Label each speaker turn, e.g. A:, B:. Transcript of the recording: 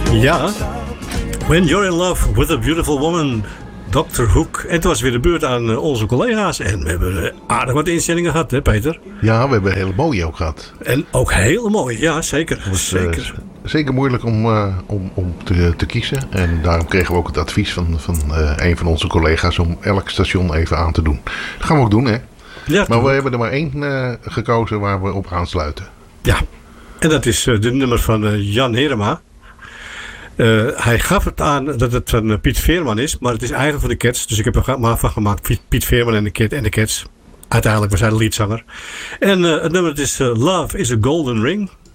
A: Ja, When You're in Love with a Beautiful Woman, Dr. Hook. En het was weer de beurt aan onze collega's. En we hebben aardig wat instellingen gehad, hè Peter?
B: Ja, we hebben een hele mooie ook gehad.
A: En ook hele mooie, ja zeker. Zeker.
B: Zeker moeilijk om te kiezen. En daarom kregen we ook het advies van een van onze collega's om elk station even aan te doen. Dat gaan we ook doen, hè? Ja, maar we hebben er maar één gekozen waar we op aansluiten. Ja,
A: en dat is de nummer van Jan Herema. Hij gaf het aan dat het van Piet Veerman is, maar het is eigenlijk van de Cats. Dus ik heb er maar van gemaakt, Piet Veerman en de Cats. Uiteindelijk was hij de leadzanger. En het nummer is Love is a Golden Ring.